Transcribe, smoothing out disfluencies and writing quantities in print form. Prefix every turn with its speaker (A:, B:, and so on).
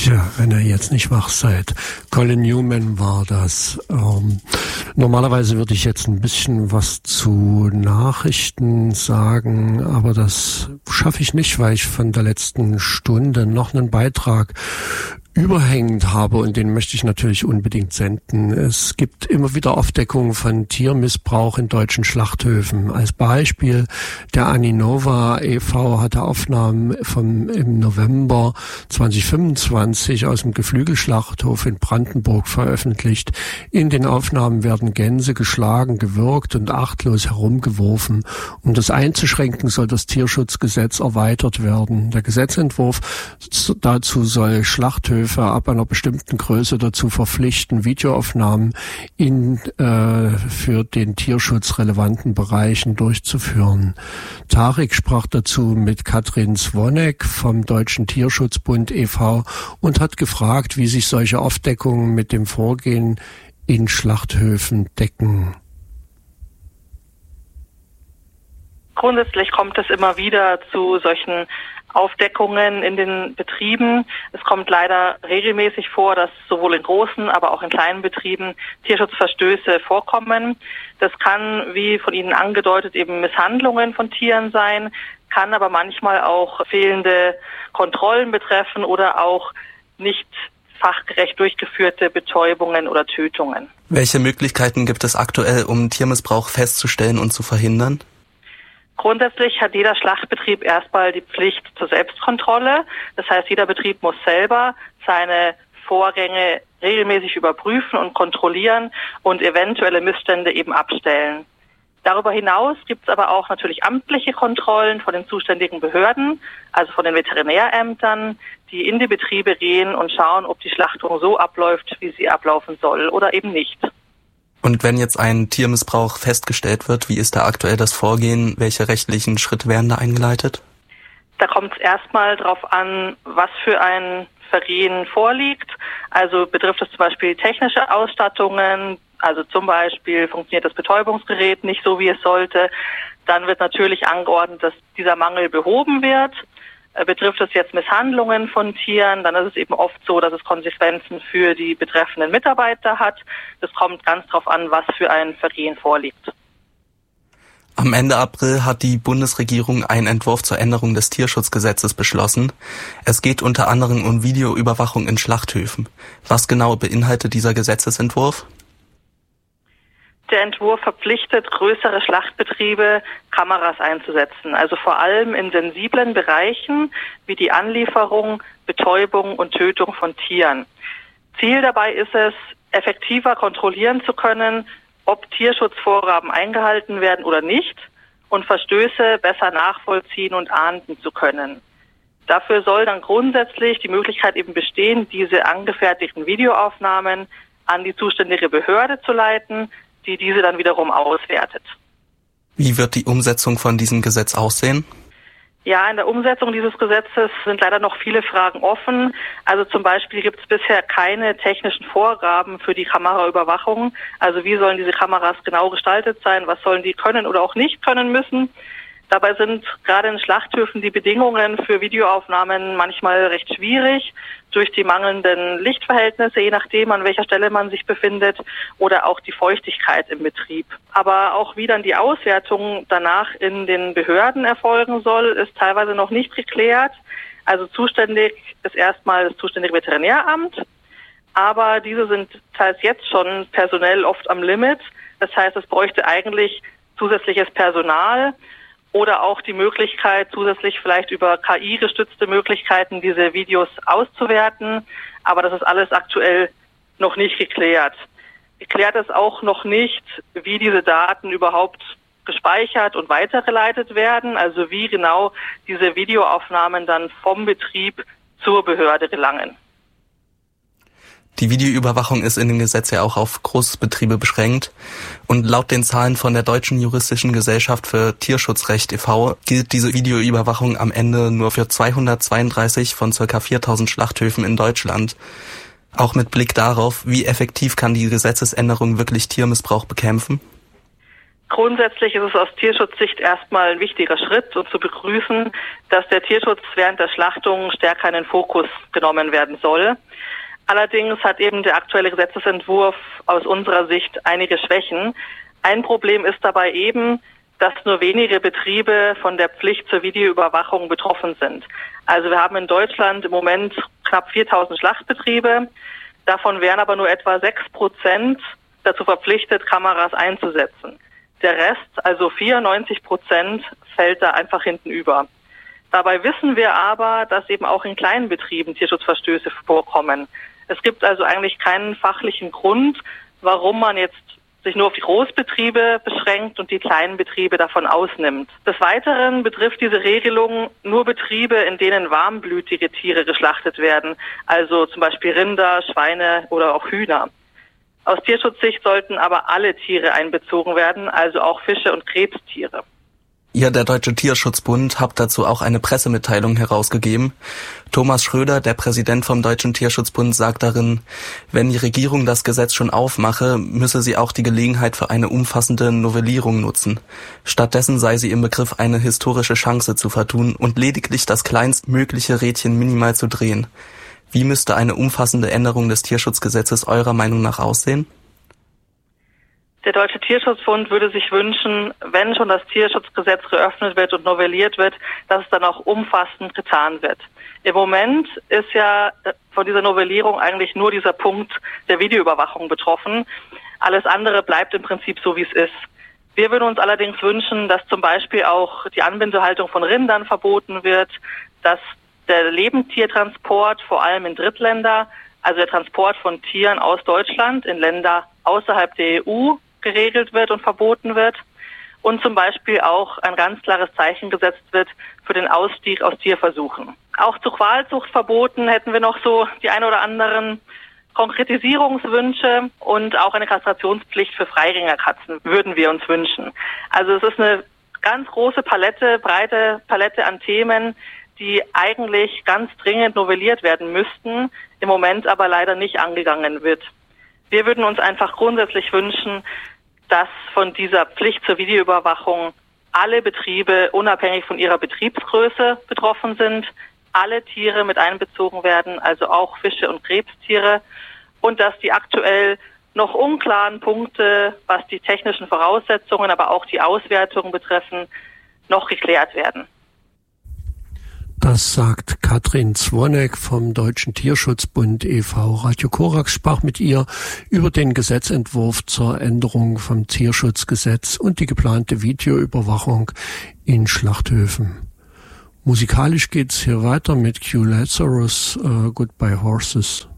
A: Tja, wenn ihr jetzt nicht wach seid. Colin Newman war das. Normalerweise würde ich jetzt ein bisschen was zu Nachrichten sagen, aber das schaffe ich nicht, weil ich von der letzten Stunde noch einen Beitrag überhängend habe und den möchte ich natürlich unbedingt senden. Es gibt immer wieder Aufdeckungen von Tiermissbrauch in deutschen Schlachthöfen. Als Beispiel der Aninova e.V. hatte Aufnahmen im November 2025 aus dem Geflügelschlachthof in Brandenburg veröffentlicht. In den Aufnahmen werden Gänse geschlagen, gewürgt und achtlos herumgeworfen. Um das einzuschränken, soll das Tierschutzgesetz erweitert werden. Der Gesetzentwurf dazu soll Schlachthöfe ab einer bestimmten Größe dazu verpflichten, Videoaufnahmen in für den Tierschutz relevanten Bereichen durchzuführen. Tarek sprach dazu mit Katrin Zwonek vom Deutschen Tierschutzbund e.V. und hat gefragt, wie sich solche Aufdeckungen mit dem Vorgehen in Schlachthöfen decken.
B: Grundsätzlich kommt es immer wieder zu solchen Aufdeckungen in den Betrieben. Es kommt leider regelmäßig vor, dass sowohl in großen, aber auch in kleinen Betrieben Tierschutzverstöße vorkommen. Das kann, wie von Ihnen angedeutet, eben Misshandlungen von Tieren sein, kann aber manchmal auch fehlende Kontrollen betreffen oder auch nicht fachgerecht durchgeführte Betäubungen oder Tötungen.
C: Welche Möglichkeiten gibt es aktuell, um Tiermissbrauch festzustellen und zu verhindern?
B: Grundsätzlich hat jeder Schlachtbetrieb erstmal die Pflicht zur Selbstkontrolle. Das heißt, jeder Betrieb muss selber seine Vorgänge regelmäßig überprüfen und kontrollieren und eventuelle Missstände eben abstellen. Darüber hinaus gibt es aber auch natürlich amtliche Kontrollen von den zuständigen Behörden, also von den Veterinärämtern, die in die Betriebe gehen und schauen, ob die Schlachtung so abläuft, wie sie ablaufen soll oder eben nicht.
C: Und wenn jetzt ein Tiermissbrauch festgestellt wird, wie ist da aktuell das Vorgehen? Welche rechtlichen Schritte werden da eingeleitet?
B: Da kommt es erstmal darauf an, was für ein Vergehen vorliegt. Also betrifft es zum Beispiel technische Ausstattungen, also zum Beispiel funktioniert das Betäubungsgerät nicht so, wie es sollte. Dann wird natürlich angeordnet, dass dieser Mangel behoben wird. Betrifft es jetzt Misshandlungen von Tieren, dann ist es eben oft so, dass es Konsequenzen für die betreffenden Mitarbeiter hat. Das kommt ganz darauf an, was für ein Vergehen vorliegt.
C: Am Ende April hat die Bundesregierung einen Entwurf zur Änderung des Tierschutzgesetzes beschlossen. Es geht unter anderem um Videoüberwachung in Schlachthöfen. Was genau beinhaltet dieser Gesetzesentwurf?
B: Der Entwurf verpflichtet größere Schlachtbetriebe, Kameras einzusetzen, also vor allem in sensiblen Bereichen wie die Anlieferung, Betäubung und Tötung von Tieren. Ziel dabei ist es, effektiver kontrollieren zu können, ob Tierschutzvorgaben eingehalten werden oder nicht und Verstöße besser nachvollziehen und ahnden zu können. Dafür soll dann grundsätzlich die Möglichkeit eben bestehen, diese angefertigten Videoaufnahmen an die zuständige Behörde zu leiten, die diese dann wiederum auswertet.
C: Wie wird die Umsetzung von diesem Gesetz aussehen?
B: Ja, in der Umsetzung dieses Gesetzes sind leider noch viele Fragen offen. Also zum Beispiel gibt es bisher keine technischen Vorgaben für die Kameraüberwachung. Also wie sollen diese Kameras genau gestaltet sein? Was sollen die können oder auch nicht können müssen? Dabei sind gerade in Schlachthöfen die Bedingungen für Videoaufnahmen manchmal recht schwierig durch die mangelnden Lichtverhältnisse, je nachdem, an welcher Stelle man sich befindet, oder auch die Feuchtigkeit im Betrieb. Aber auch wie dann die Auswertung danach in den Behörden erfolgen soll, ist teilweise noch nicht geklärt. Also zuständig ist erstmal das zuständige Veterinäramt, aber diese sind teils jetzt schon personell oft am Limit. Das heißt, es bräuchte eigentlich zusätzliches Personal oder auch die Möglichkeit, zusätzlich vielleicht über KI-gestützte Möglichkeiten diese Videos auszuwerten. Aber das ist alles aktuell noch nicht geklärt. Geklärt ist auch noch nicht, wie diese Daten überhaupt gespeichert und weitergeleitet werden, also wie genau diese Videoaufnahmen dann vom Betrieb zur Behörde gelangen.
C: Die Videoüberwachung ist in dem Gesetz ja auch auf Großbetriebe beschränkt. Und laut den Zahlen von der Deutschen Juristischen Gesellschaft für Tierschutzrecht e.V. gilt diese Videoüberwachung am Ende nur für 232 von ca. 4000 Schlachthöfen in Deutschland. Auch mit Blick darauf, wie effektiv kann die Gesetzesänderung wirklich Tiermissbrauch bekämpfen?
B: Grundsätzlich ist es aus Tierschutzsicht erstmal ein wichtiger Schritt und zu begrüßen, dass der Tierschutz während der Schlachtung stärker in den Fokus genommen werden soll. Allerdings hat eben der aktuelle Gesetzesentwurf aus unserer Sicht einige Schwächen. Ein Problem ist dabei eben, dass nur wenige Betriebe von der Pflicht zur Videoüberwachung betroffen sind. Also wir haben in Deutschland im Moment knapp 4.000 Schlachtbetriebe. Davon wären aber nur etwa 6% dazu verpflichtet, Kameras einzusetzen. Der Rest, also 94%, fällt da einfach hinten über. Dabei wissen wir aber, dass eben auch in kleinen Betrieben Tierschutzverstöße vorkommen. Es gibt also eigentlich keinen fachlichen Grund, warum man jetzt sich nur auf die Großbetriebe beschränkt und die kleinen Betriebe davon ausnimmt. Des Weiteren betrifft diese Regelung nur Betriebe, in denen warmblütige Tiere geschlachtet werden, also zum Beispiel Rinder, Schweine oder auch Hühner. Aus Tierschutzsicht sollten aber alle Tiere einbezogen werden, also auch Fische und Krebstiere.
C: Ihr, der Deutsche Tierschutzbund, habt dazu auch eine Pressemitteilung herausgegeben. Thomas Schröder, der Präsident vom Deutschen Tierschutzbund, sagt darin, wenn die Regierung das Gesetz schon aufmache, müsse sie auch die Gelegenheit für eine umfassende Novellierung nutzen. Stattdessen sei sie im Begriff, eine historische Chance zu vertun und lediglich das kleinstmögliche Rädchen minimal zu drehen. Wie müsste eine umfassende Änderung des Tierschutzgesetzes eurer Meinung nach aussehen?
B: Der Deutsche Tierschutzbund würde sich wünschen, wenn schon das Tierschutzgesetz geöffnet wird und novelliert wird, dass es dann auch umfassend getan wird. Im Moment ist ja von dieser Novellierung eigentlich nur dieser Punkt der Videoüberwachung betroffen. Alles andere bleibt im Prinzip so, wie es ist. Wir würden uns allerdings wünschen, dass zum Beispiel auch die Anbindehaltung von Rindern verboten wird, dass der Lebendtiertransport, vor allem in Drittländer, also der Transport von Tieren aus Deutschland in Länder außerhalb der EU, geregelt wird und verboten wird und zum Beispiel auch ein ganz klares Zeichen gesetzt wird für den Ausstieg aus Tierversuchen. Auch zu Qualzuchtverboten hätten wir noch so die ein oder anderen Konkretisierungswünsche und auch eine Kastrationspflicht für Freigängerkatzen würden wir uns wünschen. Also es ist eine ganz große Palette, breite Palette an Themen, die eigentlich ganz dringend novelliert werden müssten, im Moment aber leider nicht angegangen wird. Wir würden uns einfach grundsätzlich wünschen, dass von dieser Pflicht zur Videoüberwachung alle Betriebe unabhängig von ihrer Betriebsgröße betroffen sind, alle Tiere mit einbezogen werden, also auch Fische und Krebstiere, und dass die aktuell noch unklaren Punkte, was die technischen Voraussetzungen, aber auch die Auswertung betreffen, noch geklärt werden.
A: Das sagt Katrin Zwonek vom Deutschen Tierschutzbund e.V. Radio Korax sprach mit ihr über den Gesetzentwurf zur Änderung vom Tierschutzgesetz und die geplante Videoüberwachung in Schlachthöfen. Musikalisch geht's hier weiter mit Q Lazarus, Goodbye Horses.